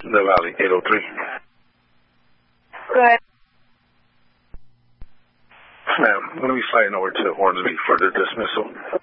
The Valley, 803. Go ahead. Ma'am, I'm going to be flying over to Hornsby for the dismissal.